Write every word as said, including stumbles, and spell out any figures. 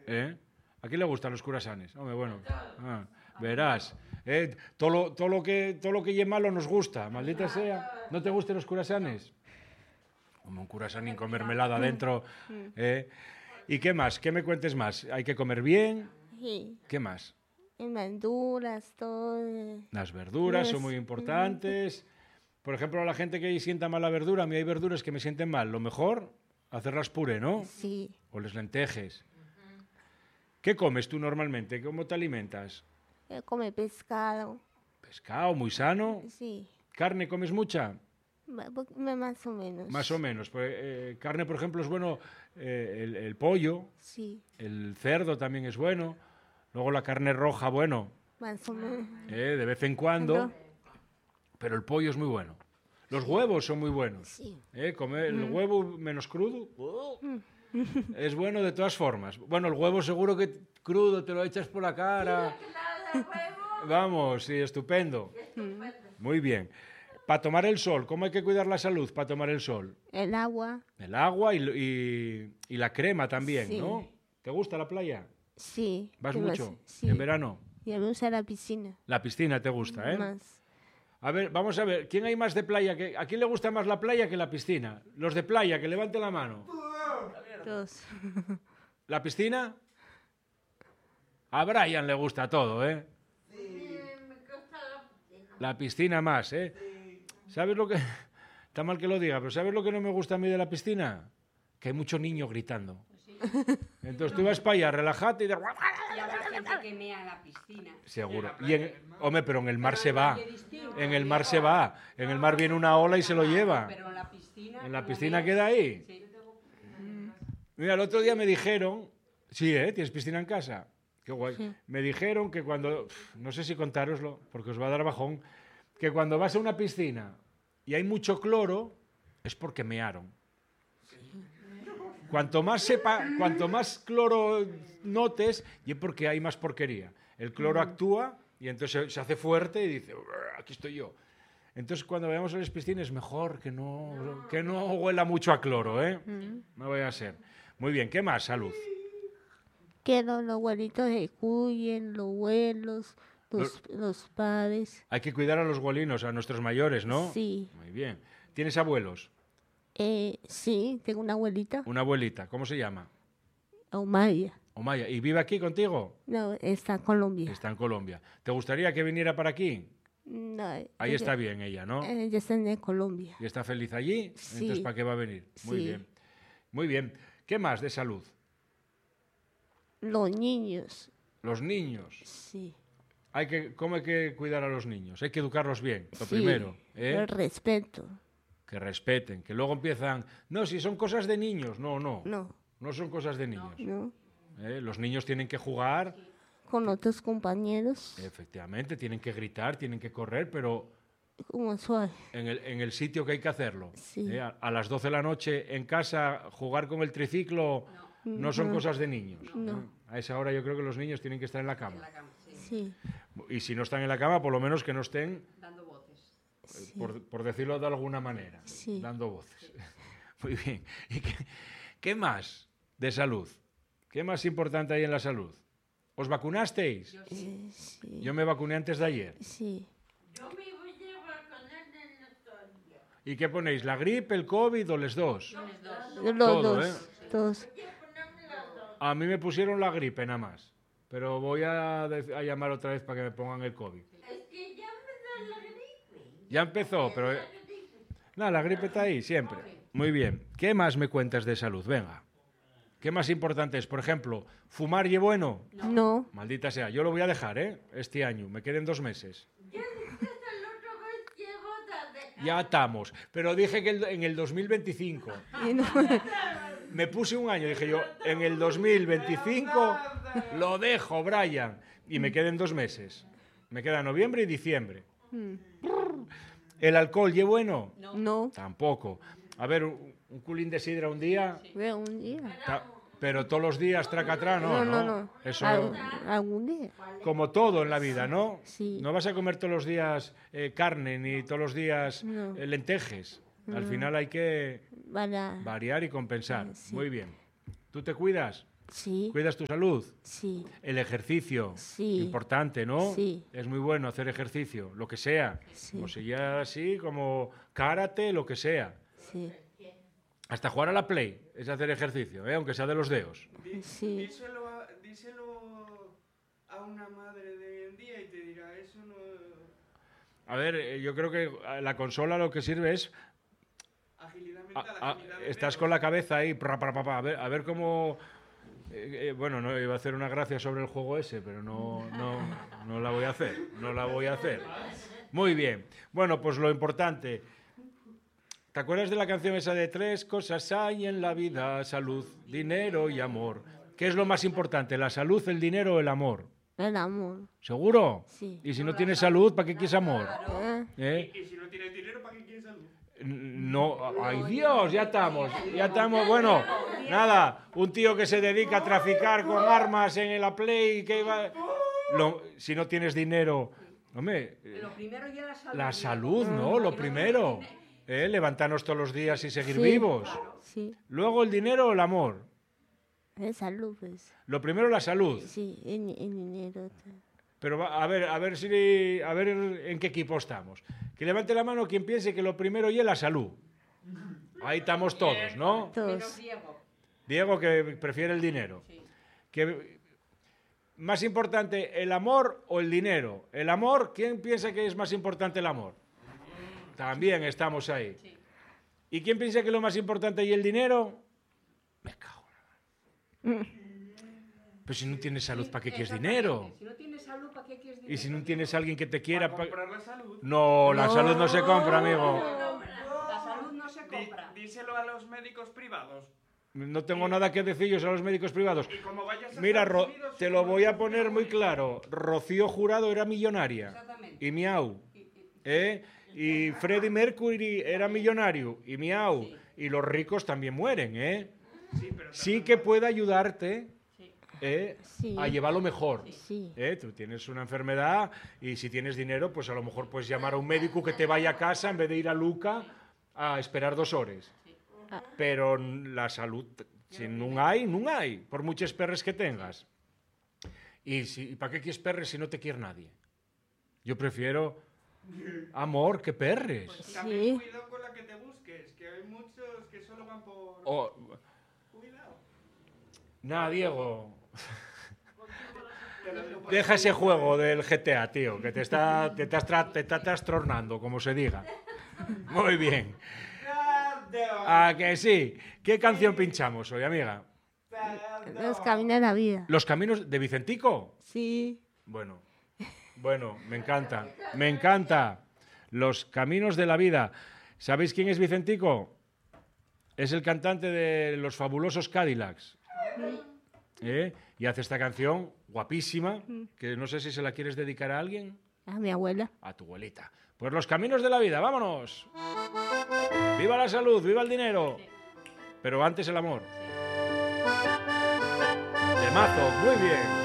¿Eh? ¿A quién le gustan los curasanes? Hombre, bueno, ah, verás. Eh, todo, lo, todo, lo que, todo lo que lleve malo nos gusta, maldita sea. ¿No te gustan los curasanes? Como un curasanín con mermelada adentro. ¿Eh? ¿Y qué más? ¿Qué me cuentes más? ¿Hay que comer bien? Sí. ¿Qué más? Y verduras, todo. Las verduras Yes. son muy importantes. Por ejemplo, a la gente que sienta mal la verdura, a mí hay verduras que me sienten mal. Lo mejor, hacerlas puré, ¿no? Sí. O las lentejes. ¿Qué comes tú normalmente? ¿Cómo te alimentas? Yo come pescado. Pescado, muy sano. Sí. ¿Carne comes mucha? Ma- po- ma- Más o menos. Más o menos. Pues, eh, carne, por ejemplo, es bueno eh, el, el pollo, Sí. el cerdo también es bueno. Luego la carne roja, bueno, Más o menos. eh, de vez en cuando. Cuando- Pero el pollo es muy bueno. Los huevos son muy buenos. Sí. Eh, comer el huevo menos crudo es bueno de todas formas. Bueno, el huevo seguro que crudo te lo echas por la cara. Vamos, sí, estupendo. Muy bien. Para tomar el sol, ¿cómo hay que cuidar la salud para tomar el sol? El agua. El agua y, y- y la crema también, Sí. ¿no? ¿Te gusta la playa? Sí. ¿Vas ¿Qué más? mucho? Sí. ¿En verano? Y me gusta la piscina. La piscina te gusta, ¿eh? Más. A ver, vamos a ver, ¿quién hay más de playa? Que, ¿a quién le gusta más la playa que la piscina? Los de playa, que levanten la mano. Dos. ¿La piscina? A Brian le gusta todo, ¿eh? La piscina más, ¿eh? ¿Sabes lo que...? Está mal que lo diga, pero ¿sabes lo que no me gusta a mí de la piscina? Que hay mucho niño gritando. Entonces tú vas para allá, relájate y... de- Y habrá gente que mea en la piscina. Seguro. Y en... Hombre, pero en el mar se va. En el mar se va. En el mar viene una ola y se lo lleva. Pero en la piscina... En la como piscina veas- queda ahí. Sí. Mira, el otro día me dijeron... Sí, ¿eh? ¿Tienes piscina en casa? Qué guay. Sí. Me dijeron que cuando... No sé si contároslo, porque os va a dar bajón. Que cuando vas a una piscina y hay mucho cloro, es porque mearon. Cuanto más sepa, cuanto más cloro notes, y es porque hay más porquería. El cloro actúa y entonces se, se hace fuerte y dice, "Urgh, aquí estoy yo". Entonces cuando vayamos a las piscinas es mejor que no, que no huela mucho a cloro, ¿eh? No vaya a ser. Muy bien, ¿qué más? Salud. Que los, los abuelitos se cuiden, los abuelos, los, los padres. Hay que cuidar a los golinos, a nuestros mayores, ¿no? Sí. Muy bien. ¿Tienes abuelos? Eh, sí, tengo una abuelita, Una abuelita, ¿cómo se llama? Omaya. Omaya. ¿Y vive aquí contigo? No, está en Colombia. Está en Colombia. ¿Te gustaría que viniera para aquí? No, Ahí ella- está bien ella, ¿no? Ella está en Colombia. ¿Y está feliz allí? Sí. Entonces, ¿para qué va a venir? Muy Sí. bien. Muy bien. ¿Qué más de salud? Los niños, Los niños. sí. Hay que, ¿Cómo hay que cuidar a los niños? Hay que educarlos bien, lo Sí, primero. ¿eh? el respeto. Que respeten, que luego empiezan... No, si son cosas de niños. No, no. No, No son cosas de niños. no. ¿eh? Los niños tienen que jugar, Con otros compañeros, efectivamente, tienen que gritar, tienen que correr, pero como suave. en el, en el sitio que hay que hacerlo. Sí. ¿eh? A, a las doce de la noche en casa, jugar con el triciclo no, son cosas de niños. No. ¿eh? A esa hora yo creo que los niños tienen que estar en la cama. La cama, sí. Sí, Y si no están en la cama, por lo menos que no estén, Dando voces. sí. por, por decirlo de alguna manera, Sí. dando voces. Muy bien. ¿Y qué, qué más de salud? ¿Qué más importante hay en la salud? ¿Os vacunasteis? Yo sí. Eh, sí, Yo me vacuné antes de ayer. sí. ¿Y qué ponéis? ¿La gripe, el COVID o les dos? Los Todo, dos, ¿eh? todos. A mí me pusieron la gripe nada más. Pero voy a, de- a llamar otra vez para que me pongan el COVID. Ya empezó, pero... eh, No, la gripe está ahí, siempre. Muy bien. ¿Qué más me cuentas de salud? Venga. ¿Qué más importante es? Por ejemplo, ¿fumar y bueno? No, Maldita sea, yo lo voy a dejar, ¿eh? Este año, me queden dos meses. Ya estamos. Pero dije que el- en el dos mil veinticinco. y no. Me puse un año, dije yo, en el dos mil veinticinco lo dejo, Brian. Y me queden dos meses. Me queda noviembre y diciembre. ¿El alcohol y bueno? No, Tampoco. A ver, un, un culín de sidra un día, veo un día. ta- pero todos los días tracatrá, no, No, no, no. Eso, Al- algún día. como todo en la vida, ¿no? Sí. No vas a comer todos los días eh, carne ni todos los días No. eh, lentejes. Al final hay que Para. variar y compensar. Sí. Muy bien. ¿Tú te cuidas? Sí, ¿Cuidas tu salud? sí, El ejercicio, Sí. importante, ¿no? Sí. Es muy bueno hacer ejercicio, lo que sea. Sí. Como sea así, como karate, lo que sea. sí, Hasta jugar a la Play es hacer ejercicio, ¿eh? Aunque sea de los dedos. Di- Sí. Díselo, a, díselo a una madre de hoy en día y te dirá, eso no... A ver, eh, yo creo que la consola lo que sirve es... Agilidad a- mental, a- agilidad de estás dedos. con la cabeza ahí, pra, pra, pra, pra, a ver, a ver cómo... eh, eh, bueno, no iba a hacer una gracia sobre el juego ese, pero no, no, no la voy a hacer, no la voy a hacer. Muy bien. Bueno, pues lo importante... ¿Te acuerdas de la canción esa de tres cosas hay en la vida? Salud, dinero y amor. ¿Qué es lo más importante, la salud, el dinero o el amor? el amor. ¿Seguro? Sí. Y si no tienes salud, ¿para qué quieres amor? ¿Eh? ¿Eh? Y si no tienes dinero, ¿para qué quieres salud? No, ay Dios, ya estamos, ya estamos, bueno, nada, un tío que se dedica a traficar con armas en la Play, que va... Lo- si no tienes dinero, hombre, eh, Lo primero ya la salud. la salud, ¿no? Lo primero, ¿eh? Levantarnos todos los días y seguir Sí. vivos. Sí, Luego el dinero o el amor. el salud, pues. Lo primero la salud. Sí, el, el dinero. Pero va- a ver, a ver si a ver en qué equipo estamos. Que levante la mano quien piense que lo primero y es la salud. Ahí estamos todos, ¿no? Menos Todos. Diego. Diego que prefiere el dinero. Sí. Que más importante el amor o el dinero. El amor, ¿quién piensa que es más importante el amor? También estamos ahí. Sí. ¿Y quién piensa que lo más importante y el dinero? Me cago. en la- Pero si no tienes salud, ¿para qué quieres dinero? Si no tienes salud, ¿para qué quieres dinero? Y si no tienes alguien que te quiera... Para pa- comprar la salud. No, la No. salud no se compra, amigo. La salud no se Di- compra. díselo a los médicos privados. No tengo nada que decirles a los médicos privados. Y como vayas a Mira, Estados Ro- Unidos, te lo como voy a vayas poner muy claro. Rocío Jurado era millonaria. Exactamente. Y miau. Y- y- ¿Eh? Y Freddie Mercury era millonario. Y miau. Sí. Y los ricos también mueren, ¿eh? Sí, pero Sí que puede ayudarte, Sí. ¿eh? Sí. A llevarlo mejor. Sí, ¿Eh? Tú tienes una enfermedad y si tienes dinero, pues a lo mejor puedes llamar a un médico que te vaya a casa en vez de ir a Luca a esperar dos horas. Ah. Pero la salud, si no hay, no hay, por muchos perres que tengas. ¿Y si, para qué quieres perres si no te quiere nadie? Yo prefiero amor que perres. también Sí. cuidado con la que te busques, que hay muchos que solo van por... O- Cuidado. nada, Diego. Te lo digo por- Deja ese juego del G T A, tío, que te está, te estás tra- te está trastornando, como se diga. Muy bien. ¿A que sí? ¿Qué canción pinchamos hoy, amiga? los caminos de la vida. ¿Los caminos de Vicentico? Sí, Bueno, bueno, me encanta, me encanta. Los caminos de la vida. ¿Sabéis quién es Vicentico? Es el cantante de Los Fabulosos Cadillacs. ¿Eh? Y hace esta canción guapísima, que no sé si se la quieres dedicar a alguien. a mi abuela. A tu abuelita. Pues los caminos de la vida, vámonos. Viva la salud, viva el dinero. Pero antes el amor. De mazo, muy bien.